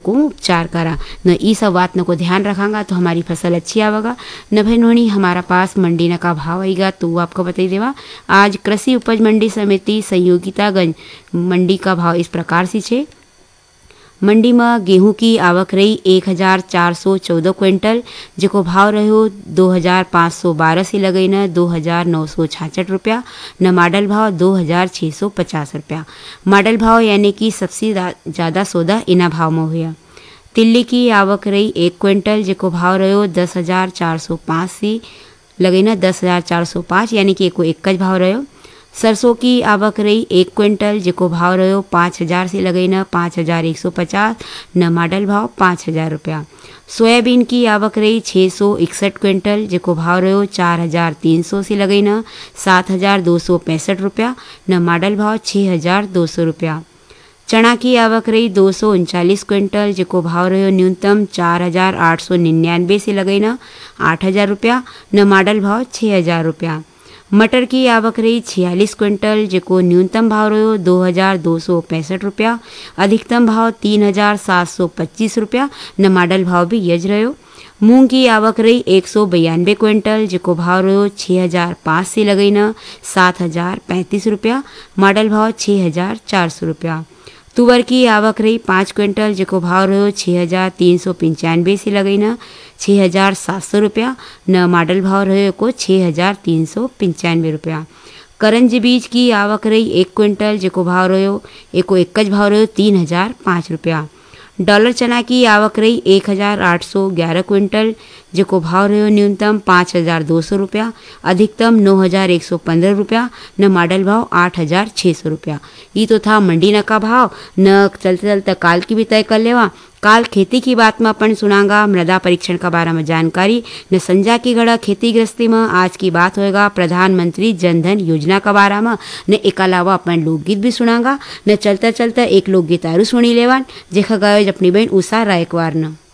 को उपचार करा न। ई सब बात न को ध्यान रखांगा तो हमारी फसल अच्छी आवेगा न। भैनोनी हमारा पास मंडी न का भाव आएगा तो वो आपको बता देवा। आज कृषि उपज मंडी समिति संयोगितागंज मंडी का भाव इस प्रकार से छे। मंडी में गेहूं की आवक रही 1414 क्विंटल, जेको भाव रहो 2512 से लगई न 2966 रुपया न। मॉडल भाव 2650 रुपया। मॉडल भाव यानी कि सबसे ज़्यादा सौदा इना भाव में हुआ। तिल्ली की आवक रही 1 क्विंटल, जेको भाव रहो 10,405 से लगई न 10,405 यानी कि एको एक भाव रहो। सरसों की आवक रही 1 क्विंटल, जेको भाव रहो 5,000 से लगई न 5,150 न। मॉडल भाव 5,000 रुपया। सोयाबीन की आवक रही 661 क्विंटल, जेको भाव रहो 4,300 से लगई न 7,265 रुपया न। मॉडल भाव 6,200 रुपया। चना की आवक रही 239 क्विंटल, जेको भाव रहो न्यूनतम 4,899 से लगई न 8,000 रुपया न। मॉडल भाव 6,000 रुपया। मटर की आवक रही 46 क्विंटल, जेको न्यूनतम भाव रहो 2,265 रुपया, अधिकतम भाव 3,725 रुपया न। मॉडल भाव भी यज रहो। मूंग की आवक रही 192 क्विंटल, जेको भाव रहो 6,005 से लगई न 7,035 रुपया। मॉडल भाव 6,400 रुपया। तुवर की आवक रही 5 क्विंटल, जेको भाव रहो 6,395 से लगई न 6,700 रुपया न। मॉडल भाव रहो को 6,395 रुपया। करंज बीज की आवक रही 1 क्विंटल, जेको भाव रहो एको एक भाव रहो 3,005 रुपया। डॉलर चना की आवक रही 1,811 क्विंटल, जेको भाव रहो न्यूनतम 5,200 रुपया, अधिकतम 9,115 रुपया न। मॉडल भाव 8,600 रुपया। ये तो था मंडी न का भाव न। चलते चलते काल की भी तय कर लेवा। काल खेती की बात में अपन सुनांगा मृदा परीक्षण का बारे में जानकारी न। संजा की घड़ा खेती गृहस्थी में आज की बात होएगा प्रधानमंत्री जनधन योजना का बारे में न। एक अलावा अपन लोकगीत भी सुनांगा न। चलते चलते एक लोकगीत आरू सुनी लेवान, जेखा गायो अपनी बहन उषा रायकवार न।